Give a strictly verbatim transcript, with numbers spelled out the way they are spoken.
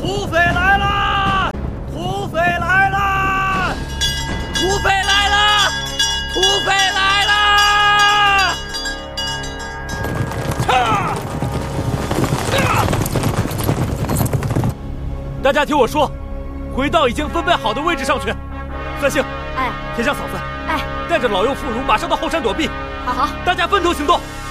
土匪来了！土匪来了！土匪来了！土匪来了！啊！啊！大家听我说，回到已经分配好的位置上去。算性， 哎， 天香嫂子， 哎， 带着老幼妇孺马上到后山躲避。 好好， 大家分头行动。